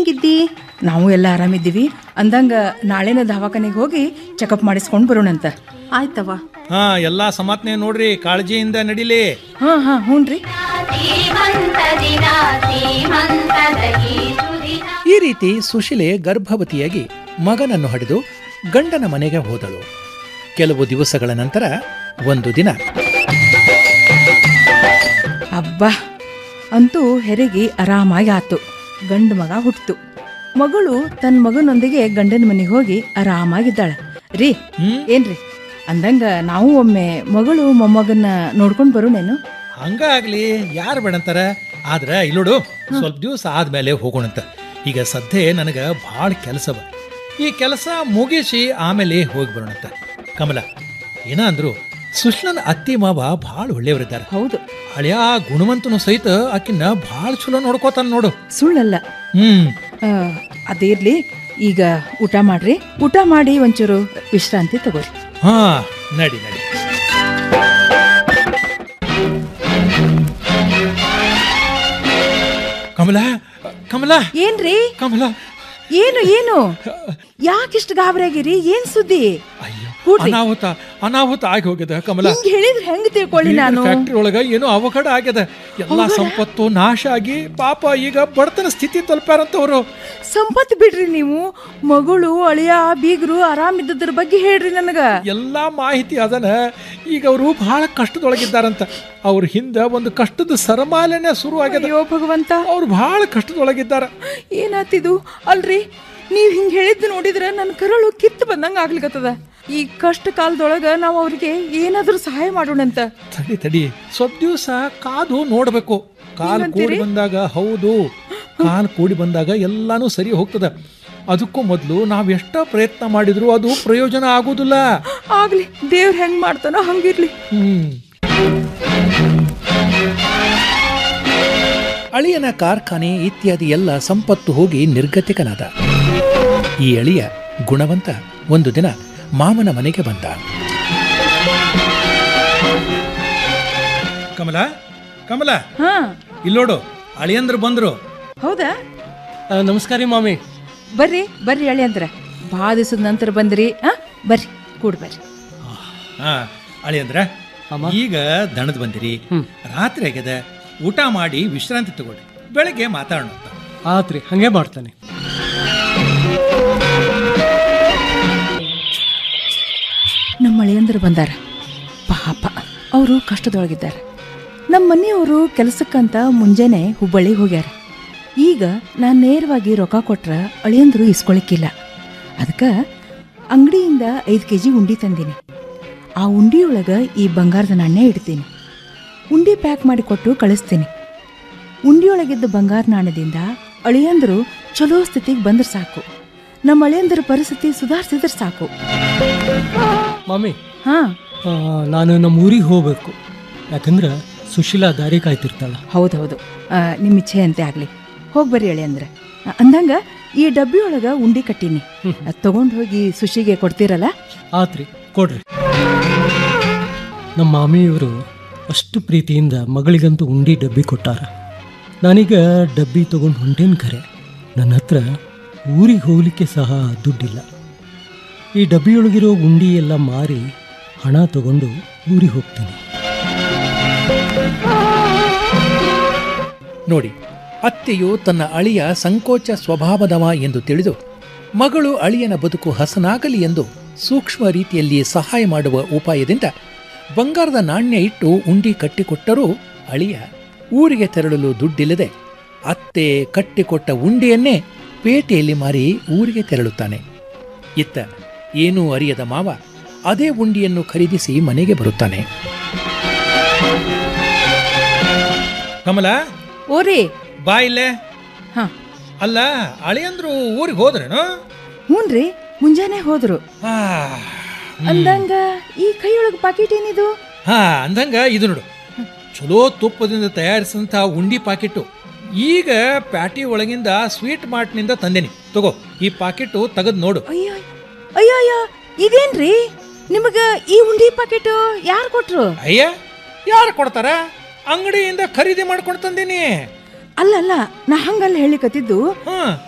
ಹೆಂಗಿದ್ದಿ? ನಾವು ಎಲ್ಲ ಆರಾಮಿದ್ದೀವಿ. ಅಂದಂಗ ನಾಳೆನ ದವಾಖಾನೆಗೆ ಹೋಗಿ ಚೆಕಪ್ ಮಾಡಿಸ್ಕೊಂಡು ಬರೋಣಂತ. ಆಯ್ತವ. ಎಲ್ಲಾ ಸಮಾತ್ನೆ ನೋಡ್ರಿ, ಕಾಳಜಿಯಿಂದ ನಡಿಲಿ. ಹ್ಞೂನ್ರಿ. ಈ ರೀತಿ ಸುಶೀಲೆ ಗರ್ಭವತಿಯಾಗಿ ಮಗನನ್ನು ಹಡೆದು ಗಂಡನ ಮನೆಗೆ ಹೋದಳು. ಕೆಲವು ದಿವಸಗಳ ನಂತರ ಒಂದು ದಿನ, ಅಬ್ಬಾ, ಅಂತೂ ಹೆರಿಗೆ ಆರಾಮಾಗಿ ಆತು. ಗಂಡು ಮಗ ಹುಟ್ಟಿತು. ಮಗಳು ತನ್ನ ಮಗನೊಂದಿಗೆ ಗಂಡನ ಮನೆಗೆ ಹೋಗಿ ಆರಾಮಾಗಿದ್ದಾಳೆ. ರೀ ಏನ್ರಿ, ಅಂದಂಗ ನಾವು ಒಮ್ಮೆ ಮಗಳು ಮೊಮ್ಮಗನ್ನ ನೋಡ್ಕೊಂಡು ಬರೋಣೇನು? ಹಂಗಾಗ್ಲಿ, ಯಾರು ಬೇಡಂತಾರ. ಆದ್ರ ಇಲ್ಲೋಡು, ಸ್ವಲ್ಪ ದಿವಸ ಆದ್ಮೇಲೆ ಹೋಗೋಣಂತ. ಈಗ ಸದ್ಯ ನನಗ ಭಾಳ ಕೆಲಸವ. ಈ ಕೆಲಸ ಮುಗಿಸಿ ಆಮೇಲೆ ಹೋಗಿ ಬರೋಣಂತ. ಕಮಲ, ಏನ ಅಂದ್ರು ಸುಶ್ಲನ ಅತ್ತಿ ಮಾವ ಭಾಳ ಒಳ್ಳೆಯವರಿದ್ದಾರೆ. ಹೌದು. ಹಳೆಯ ಗುಣವಂತನು ಸಹಿತ ಆಕಿನ್ನ ಭಾಳ ಚಲೋ ನೋಡ್ಕೋತಾನ ನೋಡು. ಸುಳ್ಳಲ್ಲ. ಅದಿರ್ಲಿ, ಈಗ ಊಟ ಮಾಡ್ರಿ. ಊಟ ಮಾಡಿ ಒಂಚೂರು ವಿಶ್ರಾಂತಿ ತಗೋರಿ. ನಡಿ ನಡಿ. ಕಮಲ, ಕಮಲ. ಏನ್ರಿ? ಕಮಲ, ಏನು ಏನು ಯಾಕಿಷ್ಟು ಗಾಬರಿಯಾಗಿರಿ? ಏನ್ ಸುದ್ದಿ? ಅನಾಹುತ ಅನಾಹುತ ಆಗಿ ಹೋಗ್ಯದ ಕಮಲ. ಹೇಳಿದ್ರೆ ಹೆಂಗ್ ತಿಳ್ಕೊಳ್ಳಿ ನಾನು? ಫ್ಯಾಕ್ಟ್ರಿ ಒಳಗ ಏನೋ ಅವಘಡ ಆಗ್ಯದ. ಎಲ್ಲಾ ಸಂಪತ್ತು ನಾಶ ಆಗಿ ಪಾಪ ಈಗ ಬಡತನ ಸ್ಥಿತಿ ತಲುಪ್ಯಾರಂತವ್ರು. ಸಂಪತ್ತು ಬಿಡ್ರಿ ನೀವು. ಮಗಳು, ಅಳಿಯ, ಬೀಗರು ಆರಾಮಿದ್ದದ್ರ ಬಗ್ಗೆ ಹೇಳ್ರಿ ನನಗ. ಎಲ್ಲಾ ಮಾಹಿತಿ ಅದನ. ಈಗ ಅವರು ಬಹಳ ಕಷ್ಟದೊಳಗಿದ್ದಾರಂತ. ಅವ್ರ ಹಿಂದ ಒಂದು ಕಷ್ಟದ ಸರಮಾಲೆನೆ ಶುರು ಆಗ್ಯದ. ಅಯ್ಯೋ ಭಗವಂತ, ಅವ್ರು ಬಹಳ ಕಷ್ಟದೊಳಗಿದ್ದಾರ. ಏನಾತಿದು? ಅಲ್ರಿ, ನೀವ್ ಹಿಂಗ್ ಹೇಳಿದ್ದು ನೋಡಿದ್ರ ನನ್ನ ಕರಳು ಕಿತ್ತು ಬಂದಂಗ ಆಗ್ಲಿಕತ್ತದ. ಈ ಕಷ್ಟ ಕಾಲದೊಳಗ ನಾವು ಅವ್ರಿಗೆ ಏನಾದ್ರೂ ಸಹಾಯ ಮಾಡೋಣಂತ. ತಡಿ ತಡಿ, ಸ್ವಲ್ಪ ದಿವಸ ಕಾದು ನೋಡ್ಬೇಕು. ಕಾಲ್ ಕೂಡಿ ಬಂದಾಗ, ಹೌದು, ಕಾಲ್ ಕೂಡಿ ಬಂದಾಗ ಎಲ್ಲಾನು ಸರಿ ಹೋಗ್ತದ. ಅದಕ್ಕೂ ಮೊದಲು ನಾವ್ ಎಷ್ಟ ಪ್ರಯತ್ನ ಮಾಡಿದ್ರು ಅದು ಪ್ರಯೋಜನ ಆಗುದಿಲ್ಲ. ಆಗ್ಲಿ, ದೇವ್ರ ಹೆಂಗ್ ಮಾಡ್ತಾನೋ ಹಂಗಿರ್ಲಿ. ಅಳಿಯನ ಕಾರ್ಖಾನೆ ಇತ್ಯಾದಿ ಎಲ್ಲ ಸಂಪತ್ತು ಹೋಗಿ ನಿರ್ಗತಿಕನಾದ. ಈ ಅಳಿಯ ಗುಣವಂತ ಒಂದು ದಿನ ಮಾಮನ ಮನೆಗೆ ಬಂದ. ಕಮಲ, ಕಮಲ, ಇಲ್ಲೋಡು, ಅಳಿಯಂದ್ರು ಬಂದ್ರು. ಹೌದಾ? ನಮಸ್ಕಾರ ಮಾಮಿ. ಬರ್ರಿ ಬರ್ರಿ ಅಳಿಯಂದ್ರ, ಭಾಳ ದಿವಸದ ನಂತರ ಬಂದ್ರಿ. ಬರ್ರಿ, ಕೂಡ ಬರ್ರಿ. ಅಳಿಯಂದ್ರ, ಈಗ ದಣದ್ ಬಂದಿರಿ, ರಾತ್ರಿ ಆಗ್ಯದ. ಊಟ ಮಾಡಿ ವಿಶ್ರಾಂತಿ ತಗೊಳ್ಳಿ, ಬೆಳಗ್ಗೆ ಮಾತಾಡೋಣ. ಆತ್ರಿ, ಹಂಗೆ ಮಾಡ್ತಾನೆ. ನಮ್ಮ ಅಳಿಯಂದ್ರ ಬಂದಾರ. ಪಾಪ, ಅವರು ಕಷ್ಟದೊಳಗಿದ್ದಾರೆ. ನಮ್ಮ ಮನೆಯವರು ಕೆಲಸಕ್ಕಂತ ಮುಂಜಾನೆ ಹುಬ್ಬಳ್ಳಿಗೆ ಹೋಗ್ಯಾರ. ಈಗ ನಾನು ನೇರವಾಗಿ ರೊಕ್ಕ ಕೊಟ್ರ ಅಳಿಯಂದ್ರು ಇಸ್ಕೊಳಿಕ್ಕಿಲ್ಲ. ಅದಕ್ಕೆ ಅಂಗಡಿಯಿಂದ 5 kg ಉಂಡಿ ತಂದೀನಿ. ಆ ಉಂಡಿಯೊಳಗೆ ಈ ಬಂಗಾರದ ನಾಣ್ಯ ಇಡ್ತೀನಿ. ಉಂಡಿ ಪ್ಯಾಕ್ ಮಾಡಿ ಕೊಟ್ಟು ಕಳಿಸ್ತೀನಿ. ಉಂಡಿಯೊಳಗಿದ್ದ ಬಂಗಾರ ನಾಣ್ಯದಿಂದ ಅಳಿಯಂದ್ರು ಚಲೋ ಸ್ಥಿತಿಗೆ ಬಂದ್ರೆ ಸಾಕು. ನಮ್ಮ ಅಳಿಯಂದ್ರ ಪರಿಸ್ಥಿತಿ ಸುಧಾರಿಸಿದ್ರೆ ಸಾಕು. ಮಾಮಿ, ನಾನು ನಮ್ಮ ಊರಿಗೆ ಹೋಗ್ಬೇಕು. ಯಾಕಂದ್ರೆ ಸುಶೀಲಾ ದಾರಿ ಕಾಯ್ತಿರ್ತಾಳ. ಹೌದೌದು, ನಿಮ್ಮ ಇಚ್ಛೆ ಅಂತೆ ಆಗ್ಲಿ. ಹೋಗ್ಬರ್ರಿ ಅಳಿಯಂದ್ರ. ಅಂದಂಗ ಈ ಡಬ್ಬಿ ಒಳಗ ಉಂಡಿ ಕಟ್ಟೀನಿ. ತಗೊಂಡು ಹೋಗಿ ಸುಶಿಗೆ ಕೊಡ್ತೀರಲ್ಲ? ಆತ್ರಿ, ಕೊಡ್ರಿ. ನಮ್ಮ ಮಾಮಿಯವರು ಅಷ್ಟು ಪ್ರೀತಿಯಿಂದ ಮಗಳಿಗಂತೂ ಉಂಡಿ ಡಬ್ಬಿ ಕೊಟ್ಟಾರ. ನಾನೀಗ ಡಬ್ಬಿ ತಗೊಂಡು ಹೊಂಟೇನು ಖರೆ, ನನ್ನ ಹತ್ರ ಊರಿಗೆ ಹೋಗ್ಲಿಕ್ಕೆ ಸಹ ದುಡ್ಡಿಲ್ಲ. ಈ ಡಬ್ಬಿಯೊಳಗಿರೋ ಉಂಡಿ ಎಲ್ಲ ಮಾರಿ ಹಣ ತಗೊಂಡು ಊರಿಗೆ ಹೋಗ್ತೀನಿ. ನೋಡಿ, ಅತ್ತೆಯು ತನ್ನ ಅಳಿಯ ಸಂಕೋಚ ಸ್ವಭಾವದವ ಎಂದು ತಿಳಿದು ಮಗಳು ಅಳಿಯನ ಬದುಕು ಹಸನಾಗಲಿ ಎಂದು ಸೂಕ್ಷ್ಮ ರೀತಿಯಲ್ಲಿ ಸಹಾಯ ಮಾಡುವ ಉಪಾಯದಿಂದ ಬಂಗಾರದ ನಾಣ್ಯ ಇಟ್ಟು ಉಂಡಿ ಕಟ್ಟಿಕೊಟ್ಟರೂ ಅಳಿಯ ಊರಿಗೆ ತೆರಳಲು ದುಡ್ಡಿಲ್ಲದೆ ಅತ್ತೆ ಕಟ್ಟಿಕೊಟ್ಟ ಉಂಡಿಯನ್ನೇ ಪೇಟೆಯಲ್ಲಿ ಮಾರಿ ಊರಿಗೆ ತೆರಳುತ್ತಾನೆ. ಇತ್ತ ಏನೂ ಅರಿಯದ ಮಾವ ಅದೇ ಉಂಡಿಯನ್ನು ಖರೀದಿಸಿ ಮನೆಗೆ ಬರುತ್ತಾನೆ. ಕಮಲ, ಓರಿ ಬಾ ಇಲ್ಲೇ. ಅಲ್ಲ, ಅಳಿಯಂದ್ರು ಊರಿಗೆ ಹೋದ್ರೇನು? ಹ್ಞೂನ್ರಿ, ಮುಂಜಾನೆ ಹೋದ್ರು. ಅಂದಂಗ ಈ ಕೈಯೊಳಗೆ ಪಾಕೆಟ್ ಏನಿದು? ಅಂದಂಗ ಇದು ನೋಡು, ಚಲೋ ತುಪ್ಪದಿಂದ ತಯಾರಿಸಿದಂಥ ಉಂಡಿ ಪಾಕೆಟು. ಈಗ ಪ್ಯಾಟಿ ಒಳಗಿಂದ ಸ್ವೀಟ್ ಮಾರ್ಟ್ನಿಂದ ತಂದೇನಿ. ತಗೋ, ಈ ಪಾಕೆಟು ತೆಗೆದು ನೋಡು. ಅಯ್ಯ ಅಯ್ಯ, ಇದೇನ್ರಿ? ನಿಮಗ ಈ ಉಂಡಿ ಪಾಕೆಟ್ ಯಾರು ಕೊಟ್ರು? ಅಯ್ಯ, ಯಾರು ಕೊಡ್ತಾರ? ಅಂಗಡಿಯಿಂದ ಖರೀದಿ ಮಾಡ್ಕೊಂಡು ತಂದೀನಿ. ಅಲ್ಲ, ನಾ ಹಂಗಲ್ಲ ಹೇಳಿಕತ್ತಿದ್ದು.